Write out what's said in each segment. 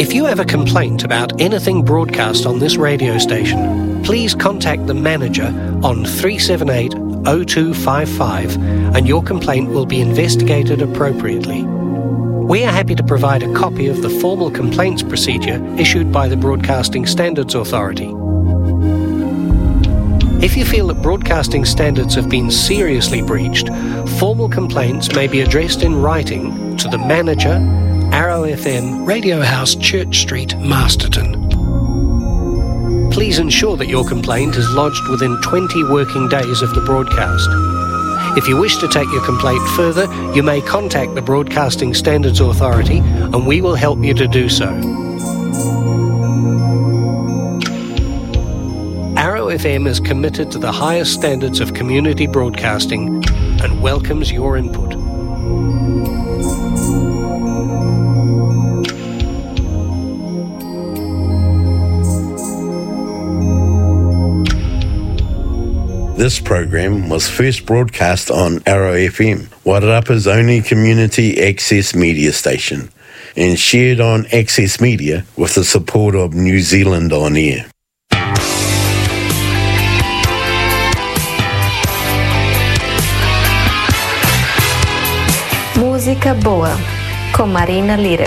If you have a complaint about anything broadcast on this radio station, please contact the manager on 378-0255 and your complaint will be investigated appropriately. We are happy to provide a copy of the formal complaints procedure issued by the Broadcasting Standards Authority. If you feel that broadcasting standards have been seriously breached, formal complaints may be addressed in writing to the manager, Arrow FM, Radio House, Church Street, Masterton. Please ensure that your complaint is lodged within 20 working days of the broadcast. If you wish to take your complaint further, you may contact the Broadcasting Standards Authority and we will help you to do so. Arrow FM is committed to the highest standards of community broadcasting and welcomes your input. This program was first broadcast on Arrow FM, Wairarapa's only community access media station, and shared on Access Media with the support of New Zealand On Air. Música Boa, com Marina Lira.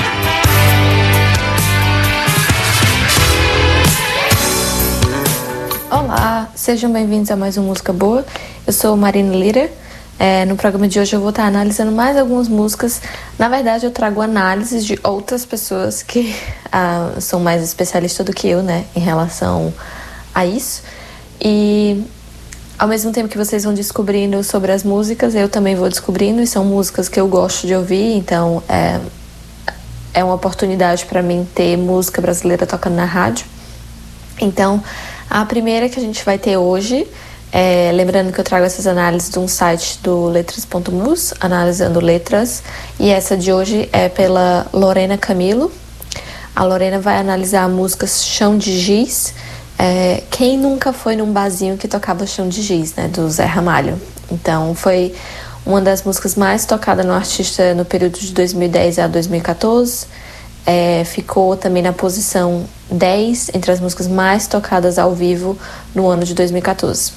Olá, sejam bem-vindos a mais um Música Boa. Eu sou Marina Lira. No programa de hoje eu vou estar analisando mais algumas músicas. Na verdade, eu trago análises de outras pessoas que são mais especialistas do que eu, né, em relação a isso. E ao mesmo tempo que vocês vão descobrindo sobre as músicas, eu também vou descobrindo, e são músicas que eu gosto de ouvir, então é uma oportunidade para mim ter música brasileira tocando na rádio. Então, a primeira que a gente vai ter hoje, lembrando que eu trago essas análises de um site do letras.mus, analisando letras, e essa de hoje é pela Lorena Camilo. A Lorena vai analisar a música Chão de Giz. Quem nunca foi num barzinho que tocava Chão de Giz, né, do Zé Ramalho? Então, foi uma das músicas mais tocadas no artista no período de 2010 a 2014. Ficou também na posição 10 entre as músicas mais tocadas ao vivo no ano de 2014.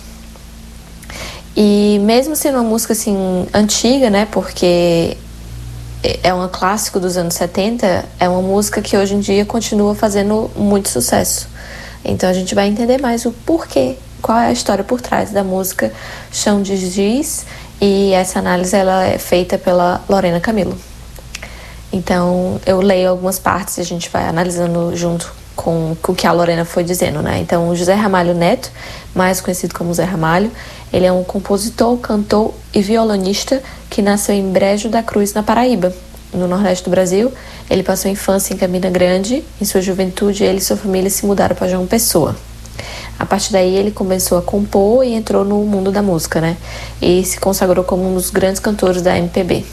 E mesmo sendo uma música assim antiga, né, porque é um clássico dos anos 70, é uma música que hoje em dia continua fazendo muito sucesso. Então a gente vai entender mais o porquê, qual é a história por trás da música Chão de Giz, e essa análise ela é feita pela Lorena Camilo. Então eu leio algumas partes e a gente vai analisando junto com o que a Lorena foi dizendo, né? Então, o José Ramalho Neto, mais conhecido como Zé Ramalho, ele é um compositor, cantor e violonista que nasceu em Brejo da Cruz, na Paraíba, no Nordeste do Brasil. Ele passou a infância em Campina Grande. Em sua juventude, ele e sua família se mudaram para João Pessoa. A partir daí, ele começou a compor e entrou no mundo da música, né? E se consagrou como um dos grandes cantores da MPB.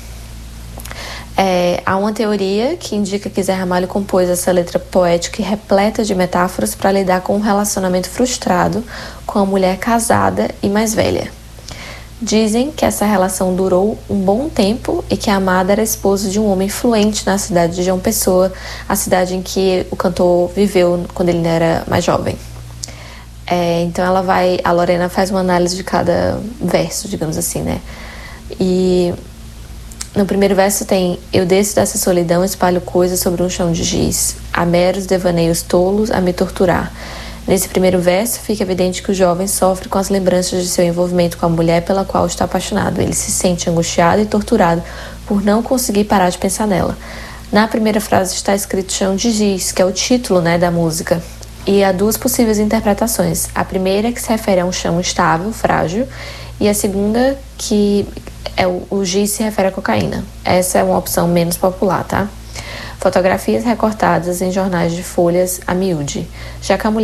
Há uma teoria que indica que Zé Ramalho compôs essa letra poética e repleta de metáforas para lidar com um relacionamento frustrado com uma mulher casada e mais velha. Dizem que essa relação durou um bom tempo e que a amada era esposa de um homem influente na cidade de João Pessoa, a cidade em que o cantor viveu quando ele era mais jovem. Então a Lorena faz uma análise de cada verso, digamos assim, né? E no primeiro verso tem: eu desço dessa solidão, espalho coisas sobre um chão de giz, há meros devaneios tolos a me torturar. Nesse primeiro verso fica evidente que o jovem sofre com as lembranças de seu envolvimento com a mulher pela qual está apaixonado. Ele se sente angustiado e torturado por não conseguir parar de pensar nela. Na primeira frase está escrito Chão de Giz, que é o título, né, da música. E há duas possíveis interpretações. A primeira, que se refere a um chão estável, frágil, e a segunda, que o giz se refere à cocaína. Essa é uma opção menos popular, tá? Fotografias recortadas em jornais de folhas a miúde. Já que a mulher